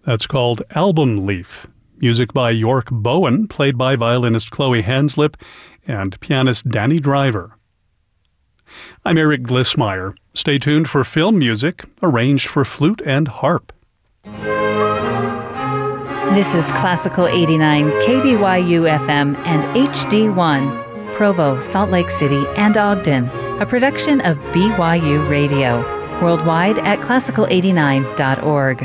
That's called Album Leaf. Music by York Bowen, played by violinist Chloe Hanslip and pianist Danny Driver. I'm Eric Glissmeyer. Stay tuned for film music arranged for flute and harp. This is Classical 89 KBYU FM and HD1, Provo, Salt Lake City, and Ogden, a production of BYU Radio. Worldwide at classical89.org.